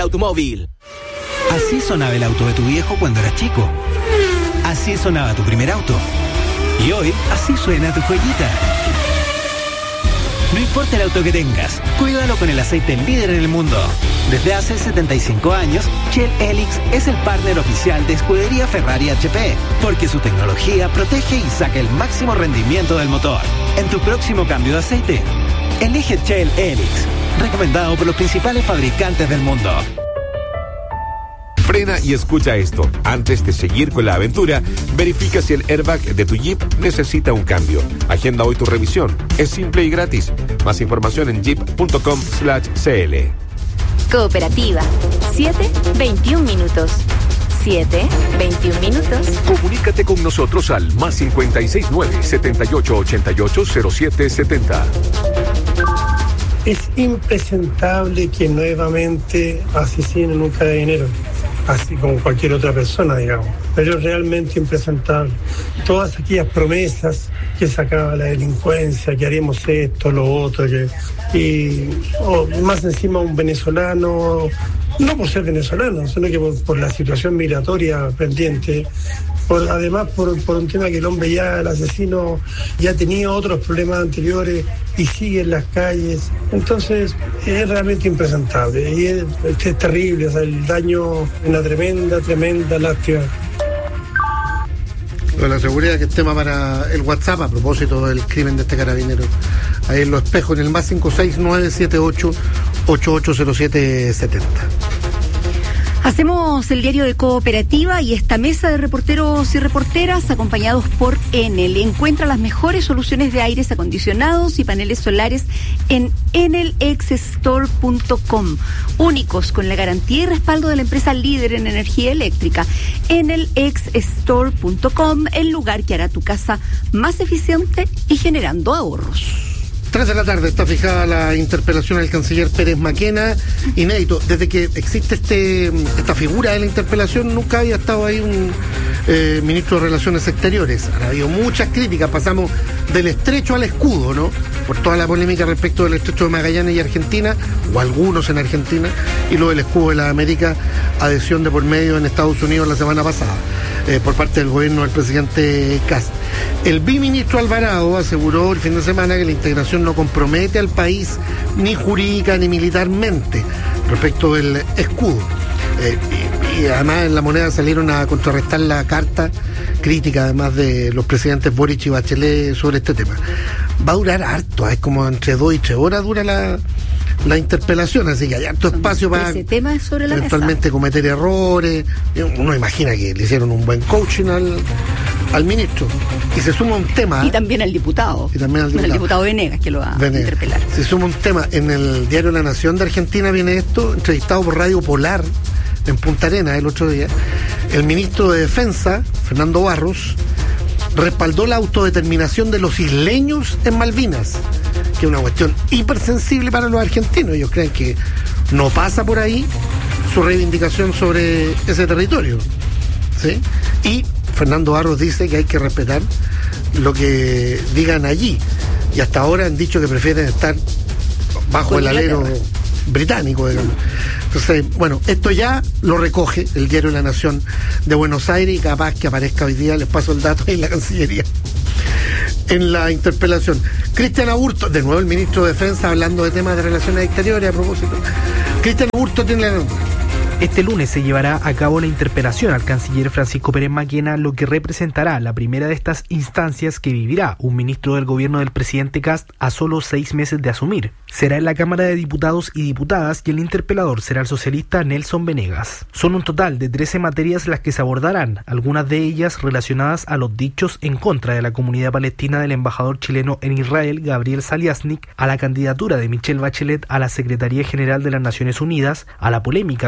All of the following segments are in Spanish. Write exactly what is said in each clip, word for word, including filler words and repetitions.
Automóvil. Así sonaba el auto de tu viejo cuando eras chico. Así sonaba tu primer auto. Y hoy, así suena tu joyita. No importa el auto que tengas, cuídalo con el aceite líder en el mundo. Desde hace setenta y cinco años, Shell Helix es el partner oficial de Escudería Ferrari H P, porque su tecnología protege y saca el máximo rendimiento del motor. En tu próximo cambio de aceite, elige Shell Helix, recomendado por los principales fabricantes del mundo. Frena y escucha esto. Antes de seguir con la aventura, verifica si el airbag de tu Jeep necesita un cambio. Agenda hoy tu revisión. Es simple y gratis. Más información en jeep punto com slash c l. Cooperativa. siete veintiún minutos. siete veintiún minutos. Comunícate con nosotros al más cincuenta y seis nueve, setenta y ocho ochenta y ocho cero siete setenta. Es impresentable que nuevamente asesinen un carabinero, así como cualquier otra persona, digamos. Pero es realmente impresentable. Todas aquellas promesas que sacaba la delincuencia, que haremos esto, lo otro, que, y oh, más encima un venezolano, no por ser venezolano, sino que por, por la situación migratoria pendiente. Por, además por, por un tema que el hombre ya, el asesino, ya tenía otros problemas anteriores y sigue en las calles. Entonces es realmente impresentable y es, es terrible, o sea, el daño, una tremenda, tremenda lástima. Lo de la seguridad, que es tema para el WhatsApp a propósito del crimen de este carabinero. Ahí en Los Espejos, en el más cinco seis nueve siete ocho ocho ocho cero siete setenta. Hacemos el diario de Cooperativa y esta mesa de reporteros y reporteras acompañados por Enel. Encuentra las mejores soluciones de aires acondicionados y paneles solares en enel x store punto com. Únicos con la garantía y respaldo de la empresa líder en energía eléctrica. enel x store punto com, el lugar que hará tu casa más eficiente y generando ahorros. Tres de la tarde está fijada la interpelación al canciller Pérez Maquena. Inédito, desde que existe este esta figura de la interpelación, nunca había estado ahí un eh, ministro de Relaciones Exteriores. Ha habido muchas críticas, pasamos del estrecho al escudo, ¿no? Por toda la polémica respecto del estrecho de Magallanes y Argentina, o algunos en Argentina, y lo del escudo de la América, adhesión de por medio en Estados Unidos la semana pasada, eh, por parte del gobierno del presidente Kast. El biministro Alvarado aseguró el fin de semana que la integración no compromete al país ni jurídica ni militarmente respecto del escudo. Eh, y, y además en La Moneda salieron a contrarrestar la carta crítica, además de los presidentes Boric y Bachelet, sobre este tema. Va a durar harto, es como entre dos y tres horas dura la, la interpelación, así que hay harto espacio para ese tema es sobre la eventualmente mesa. Cometer errores. Uno imagina que le hicieron un buen coaching al, al ministro. Y se suma un tema. Y también al diputado. Y también al diputado. Bueno, el diputado Venegas, que lo va Venegas. a interpelar. Se suma un tema. En el diario La Nación de Argentina viene esto, entrevistado por Radio Polar en Punta Arenas el otro día. El ministro de Defensa, Fernando Barros, respaldó la autodeterminación de los isleños en Malvinas, que es una cuestión hipersensible para los argentinos. Ellos creen que no pasa por ahí su reivindicación sobre ese territorio, ¿sí? Y Fernando Barros dice que hay que respetar lo que digan allí, y hasta ahora han dicho que prefieren estar bajo el alero británico, digamos. Entonces, bueno, esto ya lo recoge el diario La Nación de Buenos Aires, y capaz que aparezca hoy día, les paso el dato en la Cancillería, en la interpelación. Cristian Aburto, de nuevo el ministro de Defensa, hablando de temas de relaciones exteriores a propósito. Cristian Aburto tiene la nota. Este lunes se llevará a cabo la interpelación al canciller Francisco Pérez Maquena, lo que representará la primera de estas instancias que vivirá un ministro del gobierno del presidente Kast a solo seis meses de asumir. Será en la Cámara de Diputados y Diputadas y el interpelador será el socialista Nelson Venegas. Son un total de trece materias las que se abordarán, algunas de ellas relacionadas a los dichos en contra de la comunidad palestina del embajador chileno en Israel, Gabriel Saliasnik, a la candidatura de Michelle Bachelet a la Secretaría General de las Naciones Unidas, a la polémica con Argentina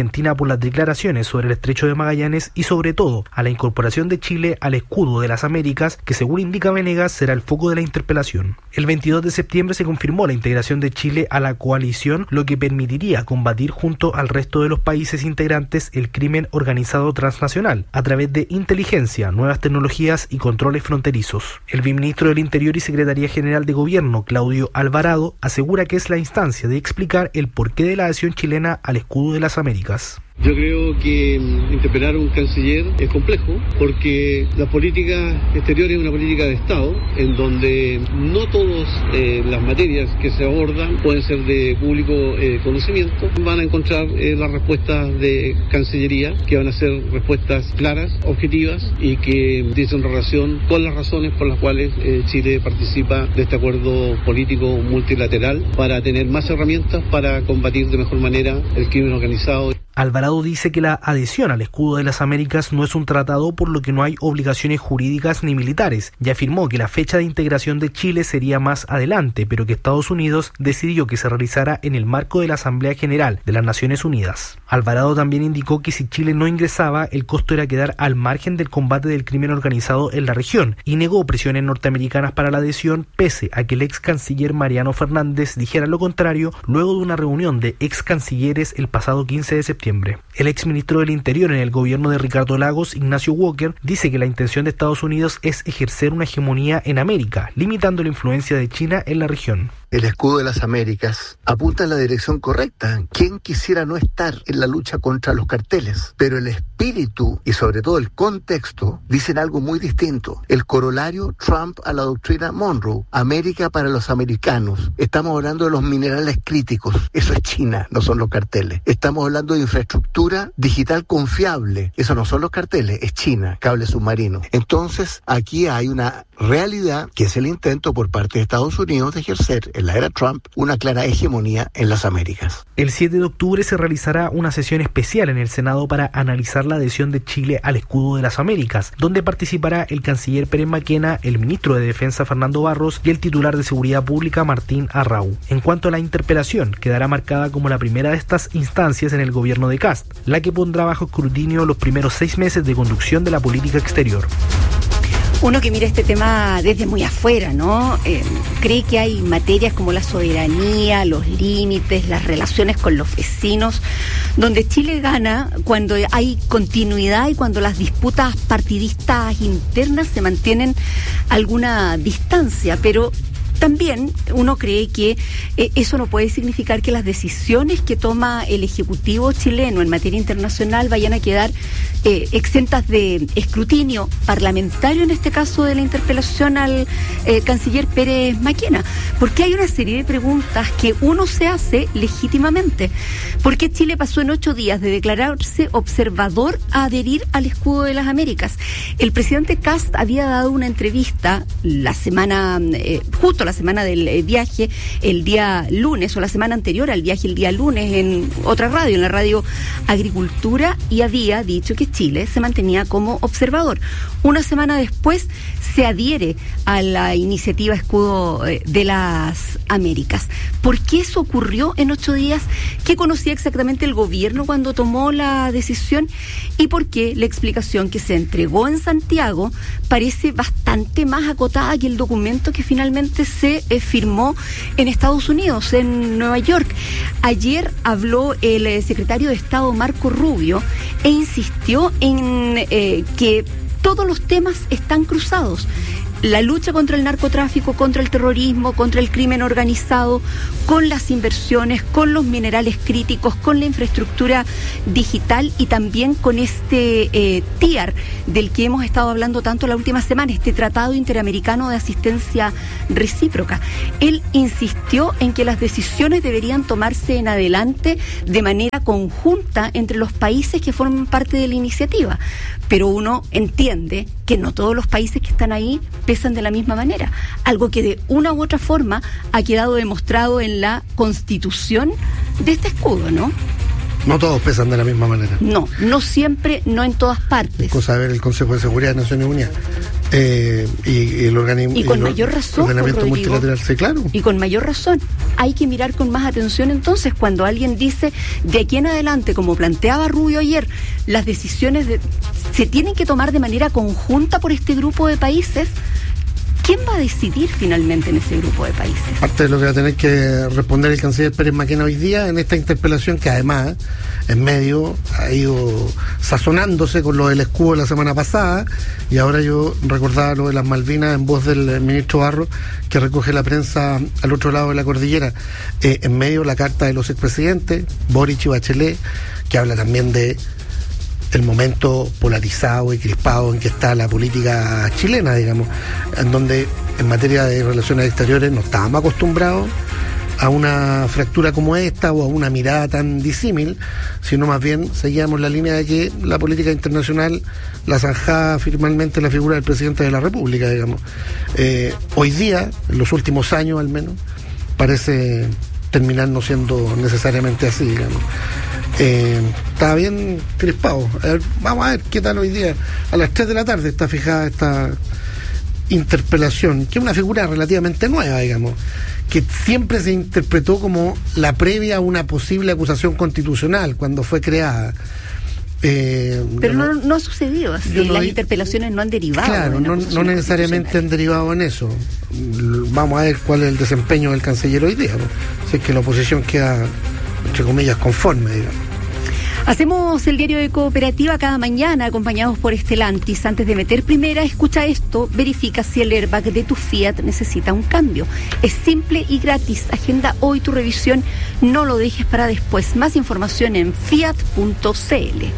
Argentina por las declaraciones sobre el Estrecho de Magallanes y sobre todo a la incorporación de Chile al escudo de las Américas, que según indica Venegas será el foco de la interpelación. El veintidós de septiembre se confirmó la integración de Chile a la coalición, lo que permitiría combatir junto al resto de los países integrantes el crimen organizado transnacional a través de inteligencia, nuevas tecnologías y controles fronterizos. El viceministro del Interior y Secretaría General de Gobierno, Claudio Alvarado, asegura que es la instancia de explicar el porqué de la adhesión chilena al escudo de las Américas. Yo creo que interpelar a un canciller es complejo porque la política exterior es una política de Estado en donde no todas eh, las materias que se abordan pueden ser de público eh, conocimiento. Van a encontrar eh, las respuestas de Cancillería, que van a ser respuestas claras, objetivas y que dicen relación con las razones por las cuales eh, Chile participa de este acuerdo político multilateral para tener más herramientas para combatir de mejor manera el crimen organizado. Alvarado dice que la adhesión al escudo de las Américas no es un tratado, por lo que no hay obligaciones jurídicas ni militares, y afirmó que la fecha de integración de Chile sería más adelante, pero que Estados Unidos decidió que se realizara en el marco de la Asamblea General de las Naciones Unidas. Alvarado también indicó que si Chile no ingresaba, el costo era quedar al margen del combate del crimen organizado en la región, y negó presiones norteamericanas para la adhesión, pese a que el ex canciller Mariano Fernández dijera lo contrario luego de una reunión de ex cancilleres el pasado quince de septiembre. El exministro del Interior en el gobierno de Ricardo Lagos, Ignacio Walker, dice que la intención de Estados Unidos es ejercer una hegemonía en América, limitando la influencia de China en la región. El escudo de las Américas apunta en la dirección correcta. ¿Quién quisiera no estar en la lucha contra los carteles? Pero el espíritu y sobre todo el contexto dicen algo muy distinto. El corolario Trump a la doctrina Monroe, América para los americanos. Estamos hablando de los minerales críticos. Eso es China, no son los carteles. Estamos hablando de infraestructura digital confiable. Eso no son los carteles, es China, cable submarino. Entonces, aquí hay una realidad que es el intento por parte de Estados Unidos de ejercer en la era Trump una clara hegemonía en las Américas. El siete de octubre se realizará una sesión especial en el Senado para analizar la adhesión de Chile al escudo de las Américas, donde participará el canciller Pérez Maquena, el ministro de Defensa Fernando Barros y el titular de Seguridad Pública Martín Arrau. En cuanto a la interpelación, quedará marcada como la primera de estas instancias en el gobierno de Kast, la que pondrá bajo escrutinio los primeros seis meses de conducción de la política exterior. Uno que mira este tema desde muy afuera, ¿no? Eh, cree que hay materias como la soberanía, los límites, las relaciones con los vecinos, donde Chile gana cuando hay continuidad y cuando las disputas partidistas internas se mantienen a alguna distancia, pero también uno cree que eh, eso no puede significar que las decisiones que toma el Ejecutivo chileno en materia internacional vayan a quedar eh, exentas de escrutinio parlamentario, en este caso de la interpelación al eh, canciller Pérez Maquena, porque hay una serie de preguntas que uno se hace legítimamente. ¿Por qué Chile pasó en ocho días de declararse observador a adherir al escudo de las Américas? El presidente Kast había dado una entrevista la semana, eh, justo la semana del eh, viaje, el día lunes, o la semana anterior al viaje, el día lunes, en otra radio, en la radio Agricultura, y había dicho que Chile se mantenía como observador. Una semana después se adhiere a la iniciativa Escudo de las Américas. ¿Por qué eso ocurrió en ocho días? ¿Qué conocía exactamente el gobierno cuando tomó la decisión? ¿Y por qué la explicación que se entregó en Santiago parece bastante más acotada que el documento que finalmente se eh, firmó en Estados Unidos, en Nueva York? Ayer habló el eh, secretario de Estado Marco Rubio e insistió en eh, que todos los temas están cruzados. La lucha contra el narcotráfico, contra el terrorismo, contra el crimen organizado, con las inversiones, con los minerales críticos, con la infraestructura digital y también con este eh, T I A R del que hemos estado hablando tanto la última semana, este Tratado Interamericano de Asistencia Recíproca. Él insistió en que las decisiones deberían tomarse en adelante de manera conjunta entre los países que forman parte de la iniciativa. Pero uno entiende que no todos los países que están ahí pesan de la misma manera, algo que de una u otra forma ha quedado demostrado en la constitución de este escudo, ¿no? No todos pesan de la misma manera. No, no siempre, no en todas partes. Es cosa de ver el Consejo de Seguridad de Naciones Unidas. Eh, y, y el organismo y con y mayor el razón, ordenamiento Rodrigo, multilateral, sí, claro. Y con mayor razón. Hay que mirar con más atención entonces cuando alguien dice de aquí en adelante, como planteaba Rubio ayer, las decisiones de, se tienen que tomar de manera conjunta por este grupo de países. ¿Quién va a decidir finalmente en ese grupo de países? Parte de lo que va a tener que responder el canciller Pérez Maquena hoy día en esta interpelación, que además en medio ha ido sazonándose con lo del escudo la semana pasada, y ahora yo recordaba lo de las Malvinas en voz del ministro Barro, que recoge la prensa al otro lado de la cordillera. Eh, en medio la carta de los expresidentes, Boric y Bachelet, que habla también de el momento polarizado y crispado en que está la política chilena, digamos, en donde en materia de relaciones exteriores no estábamos acostumbrados a una fractura como esta o a una mirada tan disímil, sino más bien seguíamos la línea de que la política internacional la zanjaba firmemente la figura del presidente de la República, digamos. Eh, hoy día, en los últimos años al menos, parece terminar no siendo necesariamente así, digamos. Eh, está bien crispado. A ver, vamos a ver qué tal hoy día. A las tres de la tarde está fijada esta interpelación, que es una figura relativamente nueva, digamos, que siempre se interpretó como la previa a una posible acusación constitucional cuando fue creada. Eh, Pero no, no ha sucedido así, no las hay, interpelaciones no han derivado. Claro, no, no necesariamente han derivado en eso. Vamos a ver cuál es el desempeño del canciller hoy día, ¿no? Si es que la oposición queda, entre comillas, conforme, digamos. Hacemos el diario de Cooperativa cada mañana acompañados por Stellantis. Antes de meter primera, escucha esto, verifica si el airbag de tu Fiat necesita un cambio. Es simple y gratis. Agenda hoy tu revisión, no lo dejes para después. Más información en fiat punto c l.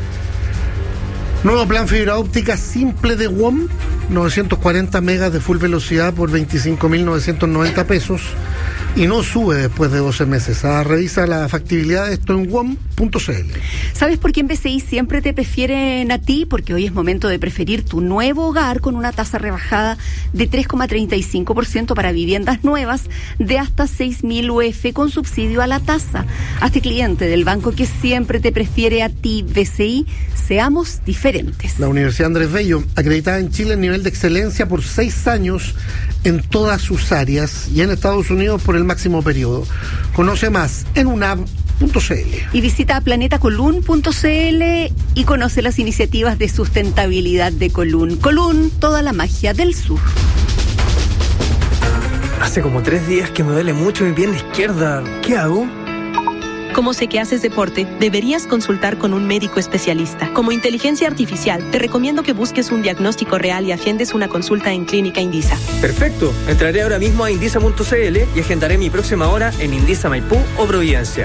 Nuevo plan fibra óptica simple de W O M, novecientos cuarenta megas de full velocidad por veinticinco mil novecientos noventa pesos y no sube después de doce meses. Ah, revisa la factibilidad de esto en W O M punto c l. ¿Sabes por qué en B C I siempre te prefieren a ti? Porque hoy es momento de preferir tu nuevo hogar con una tasa rebajada de tres coma treinta y cinco por ciento para viviendas nuevas de hasta seis mil U F con subsidio a la tasa. Hazte cliente del banco que siempre te prefiere a ti. B C I, seamos diferentes. La Universidad Andrés Bello, acreditada en Chile en nivel de excelencia por seis años en todas sus áreas, y en Estados Unidos por el máximo periodo. Conoce más en unab punto c l. Y visita planeta colún punto c l y conoce las iniciativas de sustentabilidad de Colún. Colún, toda la magia del sur. Hace como tres días que me duele mucho mi pierna izquierda. ¿Qué hago? Como sé que haces deporte, deberías consultar con un médico especialista. Como inteligencia artificial, te recomiendo que busques un diagnóstico real y agendes una consulta en Clínica Indisa. Perfecto. Entraré ahora mismo a indisa punto c l y agendaré mi próxima hora en Indisa Maipú o Providencia.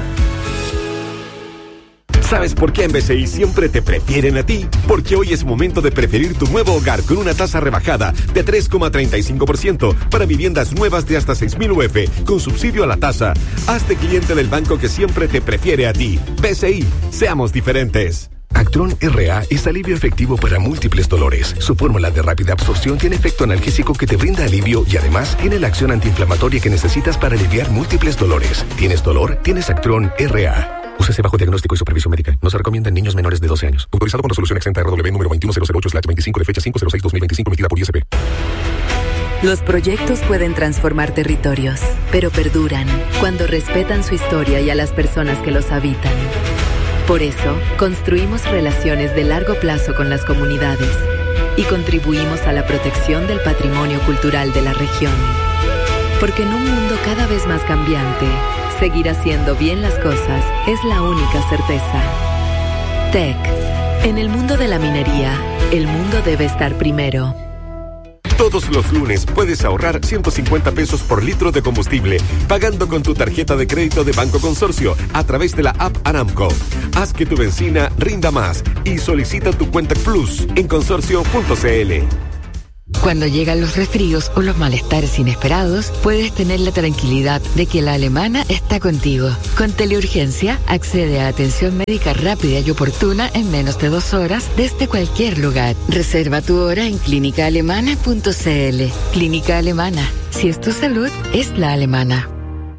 ¿Sabes por qué en B C I siempre te prefieren a ti? Porque hoy es momento de preferir tu nuevo hogar con una tasa rebajada de tres coma treinta y cinco por ciento para viviendas nuevas de hasta seis mil U F con subsidio a la tasa. Hazte cliente del banco que siempre te prefiere a ti. B C I, seamos diferentes. Actron R A es alivio efectivo para múltiples dolores. Su fórmula de rápida absorción tiene efecto analgésico que te brinda alivio y además tiene la acción antiinflamatoria que necesitas para aliviar múltiples dolores. ¿Tienes dolor? Tienes Actron R A. Úsese bajo diagnóstico y supervisión médica. No se recomienda en niños menores de doce años. Autorizado con resolución exenta R W número veintiuno cero cero ocho slash veinticinco de fecha cinco cero seis dos mil veinticinco emitida por I S P. Los proyectos pueden transformar territorios, pero perduran cuando respetan su historia y a las personas que los habitan. Por eso, construimos relaciones de largo plazo con las comunidades y contribuimos a la protección del patrimonio cultural de la región. Porque en un mundo cada vez más cambiante, seguir haciendo bien las cosas es la única certeza. T E C. En el mundo de la minería, el mundo debe estar primero. Todos los lunes puedes ahorrar ciento cincuenta pesos por litro de combustible pagando con tu tarjeta de crédito de Banco Consorcio a través de la app Aramco. Haz que tu benzina rinda más y solicita tu cuenta Plus en consorcio punto c l. Cuando llegan los resfríos o los malestares inesperados, puedes tener la tranquilidad de que la Alemana está contigo. Con Teleurgencia, accede a atención médica rápida y oportuna en menos de dos horas desde cualquier lugar. Reserva tu hora en clínica alemana punto c l. Clínica Alemana. Si es tu salud, es la alemana.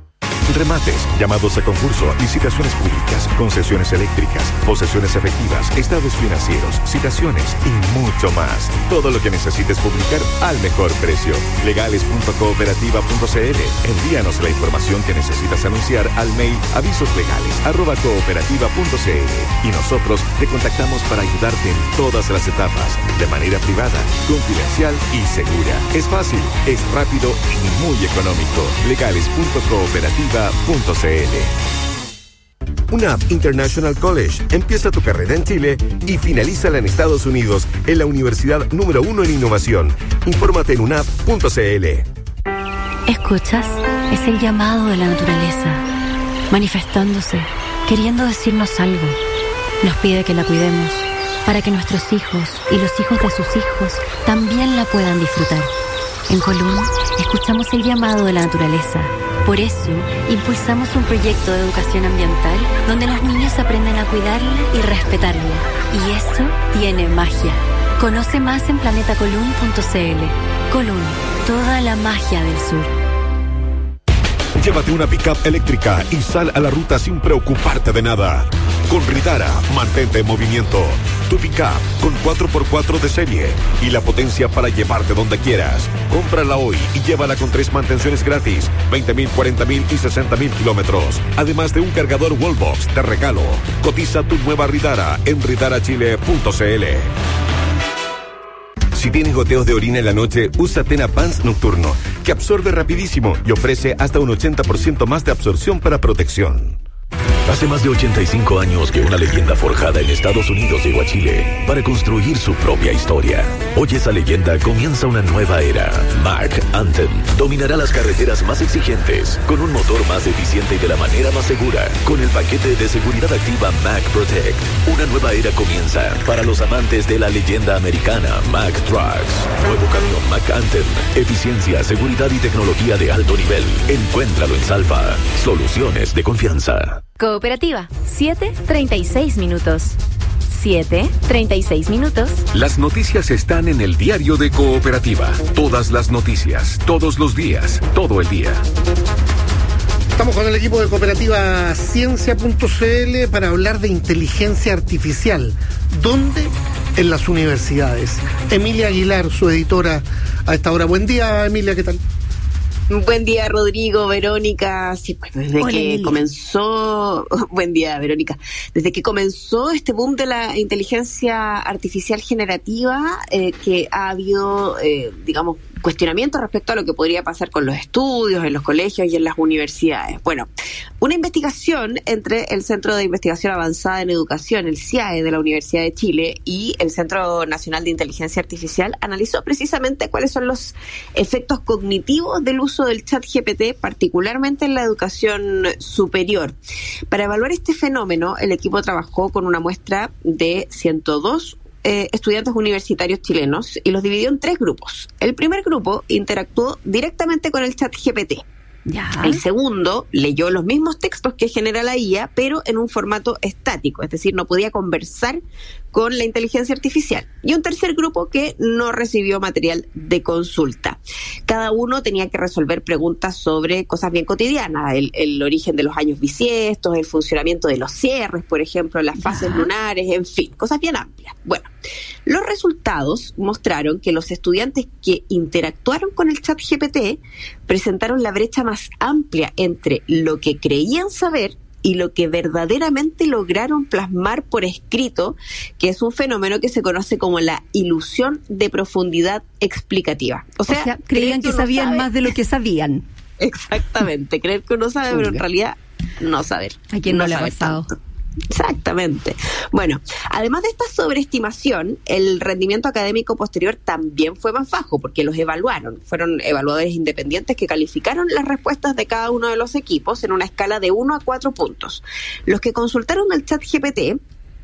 remates, llamados a concurso, licitaciones públicas, concesiones eléctricas, posesiones efectivas, estados financieros, citaciones y mucho más. Todo lo que necesites publicar al mejor precio. legales punto cooperativa punto c l. Envíanos la información que necesitas anunciar al mail avisoslegales arroba cooperativa punto c l y nosotros te contactamos para ayudarte en todas las etapas, de manera privada, confidencial y segura. Es fácil, es rápido y muy económico. legales punto cooperativa punto c l. U N A P International College. Empieza tu carrera en Chile y finalízala en Estados Unidos en la universidad número uno en innovación. Infórmate en u n a p punto c l. ¿Escuchas? Es el llamado de la naturaleza, manifestándose, queriendo decirnos algo. Nos pide que la cuidemos, para que nuestros hijos y los hijos de sus hijos también la puedan disfrutar. En Colún, escuchamos el llamado de la naturaleza. Por eso, impulsamos un proyecto de educación ambiental donde los niños aprenden a cuidarla y respetarla. Y eso tiene magia. Conoce más en planeta colún punto c l. Colún, toda la magia del sur. Llévate una pick-up eléctrica y sal a la ruta sin preocuparte de nada. Con Ritara, mantente en movimiento. Tu pick-up con cuatro por cuatro de serie y la potencia para llevarte donde quieras. Cómprala hoy y llévala con tres mantenciones gratis, veinte mil, cuarenta mil y sesenta mil kilómetros. Además de un cargador Wallbox de regalo. Cotiza tu nueva Ritara en ritara chile punto c l. Si tienes goteos de orina en la noche, usa Tena Pants Nocturno, que absorbe rapidísimo y ofrece hasta un ochenta por ciento más de absorción para protección. Hace más de ochenta y cinco años que una leyenda forjada en Estados Unidos llegó a Chile para construir su propia historia. Hoy esa leyenda comienza una nueva era. Mack Anthem dominará las carreteras más exigentes con un motor más eficiente y de la manera más segura, con el paquete de seguridad activa Mack Protect. Una nueva era comienza para los amantes de la leyenda americana Mack Trucks. Nuevo camión Mack Anthem. Eficiencia, seguridad y tecnología de alto nivel. Encuéntralo en Salva. Soluciones de confianza. Cooperativa, siete treinta y seis minutos. siete treinta y seis minutos. Las noticias están en el diario de Cooperativa. Todas las noticias, todos los días, todo el día. Estamos con el equipo de Cooperativa Ciencia punto c l para hablar de inteligencia artificial. ¿Dónde? En las universidades. Emilia Aguilar, su editora, a esta hora. Buen día, Emilia, ¿qué tal? Buen día, Rodrigo, Verónica. Sí, pues desde Hola, que Emilia. comenzó, buen día, Verónica. Desde que comenzó este boom de la inteligencia artificial generativa, eh, que ha habido, eh, digamos, cuestionamientos respecto a lo que podría pasar con los estudios, en los colegios y en las universidades. Bueno, una investigación entre el Centro de Investigación Avanzada en Educación, el C I A E de la Universidad de Chile, y el Centro Nacional de Inteligencia Artificial analizó precisamente cuáles son los efectos cognitivos del uso del chat G P T, particularmente en la educación superior. Para evaluar este fenómeno, el equipo trabajó con una muestra de ciento dos Eh, estudiantes universitarios chilenos y los dividió en tres grupos. El primer grupo interactuó directamente con el chat G P T. Ya. El segundo leyó los mismos textos que genera la I A, pero en un formato estático, es decir, no podía conversar con la inteligencia artificial. Y un tercer grupo que no recibió material de consulta. Cada uno tenía que resolver preguntas sobre cosas bien cotidianas, el, el origen de los años bisiestos, el funcionamiento de los cierres, por ejemplo, las fases lunares, en fin, cosas bien amplias. Bueno, los resultados mostraron que los estudiantes que interactuaron con el chat G P T presentaron la brecha más amplia entre lo que creían saber y lo que verdaderamente lograron plasmar por escrito, que es un fenómeno que se conoce como la ilusión de profundidad explicativa. O sea, o sea creían que, que sabían sabe. más de lo que sabían. Exactamente, creer que uno sabe, pero en realidad no saber. ¿A quién no, no le ha pasado? Tanto. Exactamente. Bueno, además de esta sobreestimación, el rendimiento académico posterior también fue más bajo porque los evaluaron. Fueron evaluadores independientes que calificaron las respuestas de cada uno de los equipos en una escala de uno a cuatro puntos. Los que consultaron el chat G P T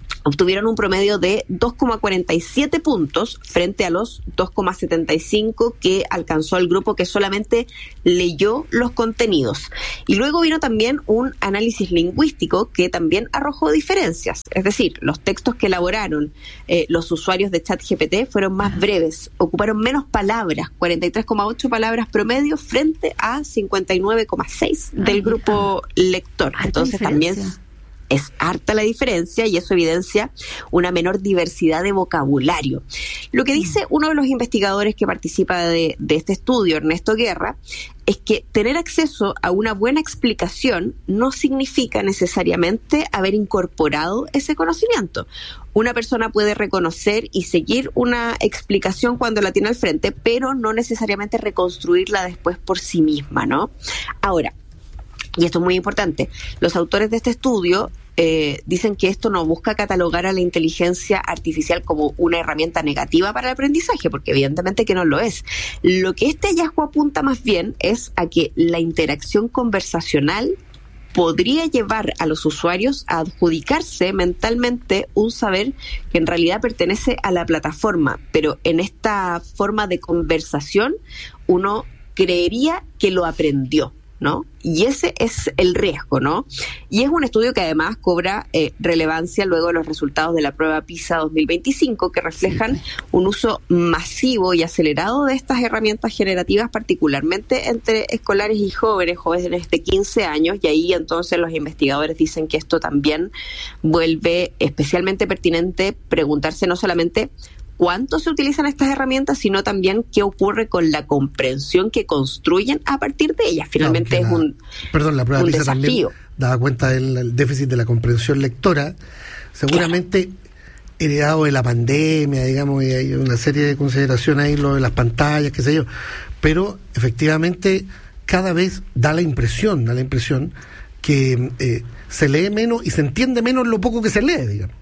obtuvieron un promedio de dos coma cuarenta y siete puntos frente a los dos coma setenta y cinco que alcanzó el grupo que solamente leyó los contenidos. Y luego vino también un análisis lingüístico que también arrojó diferencias. Es decir, los textos que elaboraron eh, los usuarios de ChatGPT fueron más breves, ocuparon menos palabras, cuarenta y tres coma ocho palabras promedio frente a cincuenta y nueve coma seis del grupo lector. Entonces también es harta la diferencia y eso evidencia una menor diversidad de vocabulario. Lo que dice uno de los investigadores que participa de, de este estudio, Ernesto Guerra, es que tener acceso a una buena explicación no significa necesariamente haber incorporado ese conocimiento. Una persona puede reconocer y seguir una explicación cuando la tiene al frente, pero no necesariamente reconstruirla después por sí misma, ¿no? Ahora, y esto es muy importante, los autores de este estudio eh, dicen que esto no busca catalogar a la inteligencia artificial como una herramienta negativa para el aprendizaje, porque evidentemente que no lo es. Lo que este hallazgo apunta más bien es a que la interacción conversacional podría llevar a los usuarios a adjudicarse mentalmente un saber que en realidad pertenece a la plataforma, pero en esta forma de conversación uno creería que lo aprendió, ¿no? Y ese es el riesgo, ¿no? Y es un estudio que además cobra eh, relevancia luego de los resultados de la prueba PISA dos mil veinticinco, que reflejan un uso masivo y acelerado de estas herramientas generativas, particularmente entre escolares y jóvenes, jóvenes de quince años, y ahí entonces los investigadores dicen que esto también vuelve especialmente pertinente preguntarse no solamente cuánto se utilizan estas herramientas, sino también qué ocurre con la comprensión que construyen a partir de ellas. Finalmente no, es un Perdón, la prueba un PISA desafío. También daba cuenta del el déficit de la comprensión lectora, seguramente claro, heredado de la pandemia, digamos, y hay una serie de consideraciones ahí, lo de las pantallas, qué sé yo, pero efectivamente cada vez da la impresión, da la impresión que eh, se lee menos y se entiende menos lo poco que se lee, digamos.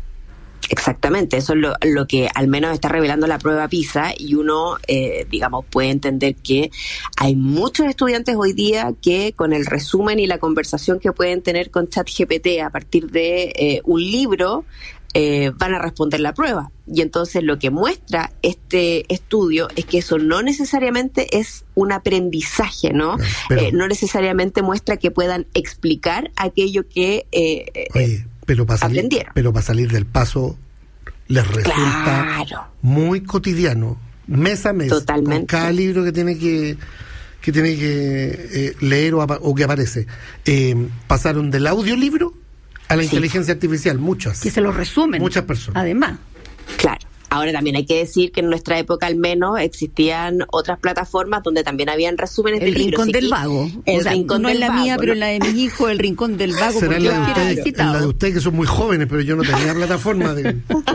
Exactamente, eso es lo, lo que al menos está revelando la prueba PISA, y uno, eh, digamos, puede entender que hay muchos estudiantes hoy día que con el resumen y la conversación que pueden tener con ChatGPT a partir de eh, un libro, eh, van a responder la prueba. Y entonces lo que muestra este estudio es que eso no necesariamente es un aprendizaje, ¿no? Pero, eh, no necesariamente muestra que puedan explicar aquello que eh, oye, pero para salir, pero para salir del paso les resulta claro, muy cotidiano, mes a mes, totalmente, con cada libro que tiene que que tiene que eh, leer o, o que aparece. Eh, pasaron del audiolibro a la sí, inteligencia artificial, muchas. Que se lo resumen. Muchas personas. Además. Claro. Ahora también hay que decir que en nuestra época al menos existían otras plataformas donde también habían resúmenes el de libros. El Rincón del Vago. El o sea, Rincón no del es la Vago, mía, ¿no? pero la de mi hijo, el Rincón del Vago. Será la de, ustedes, visitado. la de ustedes que son muy jóvenes, pero yo no tenía plataforma de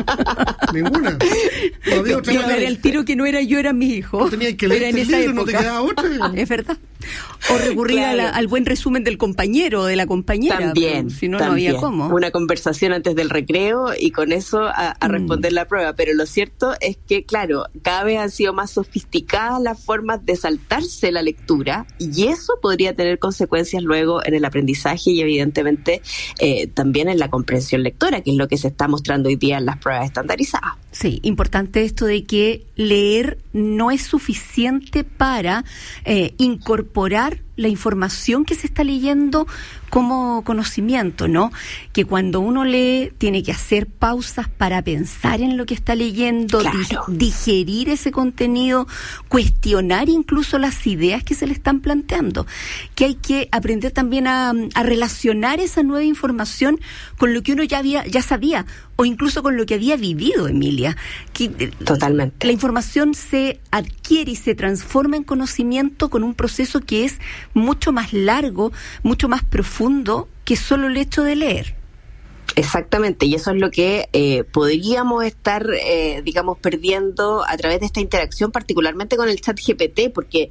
ninguna. No había otra. Yo a ver, el tiro que no era yo, era mi hijo. No tenía que leer en el esa libro, época. no te quedaba otra. Es verdad. O recurrir claro, a la, al buen resumen del compañero o de la compañera. También. Si no, también. no había cómo. Una conversación antes del recreo y con eso a, a responder mm. la prueba. Pero lo cierto es que, claro, cada vez han sido más sofisticadas las formas de saltarse la lectura, y eso podría tener consecuencias luego en el aprendizaje y evidentemente eh, también en la comprensión lectora, que es lo que se está mostrando hoy día en las pruebas estandarizadas. Sí, importante esto de que leer no es suficiente para eh, incorporar la información que se está leyendo como conocimiento, ¿no? Que cuando uno lee tiene que hacer pausas para pensar en lo que está leyendo, claro, digerir ese contenido, cuestionar incluso las ideas que se le están planteando, que hay que aprender también a, a relacionar esa nueva información con lo que uno ya había, ya sabía, o incluso con lo que había vivido, Emilia. Que totalmente. La información se adquiere y se transforma en conocimiento con un proceso que es mucho más largo, mucho más profundo que solo el hecho de leer. Exactamente, y eso es lo que eh, podríamos estar, eh, digamos, perdiendo a través de esta interacción, particularmente con el ChatGPT, porque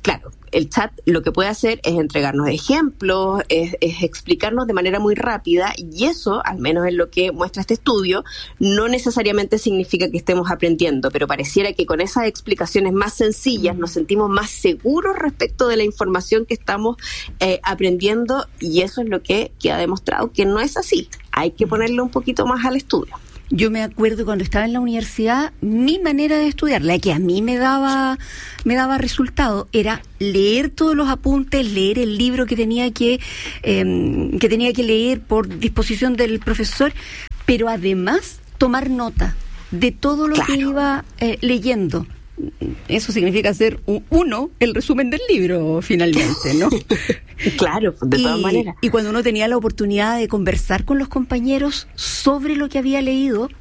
claro, el chat lo que puede hacer es entregarnos ejemplos, es, es explicarnos de manera muy rápida, y eso, al menos en lo que muestra este estudio, no necesariamente significa que estemos aprendiendo, pero pareciera que con esas explicaciones más sencillas nos sentimos más seguros respecto de la información que estamos eh, aprendiendo, y eso es lo que queda demostrado que no es así. Hay que ponerle un poquito más al estudio. Yo me acuerdo cuando estaba en la universidad, mi manera de estudiar, la que a mí me daba me daba resultado, era leer todos los apuntes, leer el libro que tenía que eh, que tenía que leer por disposición del profesor, pero además tomar nota de todo lo claro. que iba eh, leyendo. Eso significa hacer un, uno el resumen del libro, finalmente, ¿no? Claro, de todas y, maneras. Y cuando uno tenía la oportunidad de conversar con los compañeros sobre lo que había leído,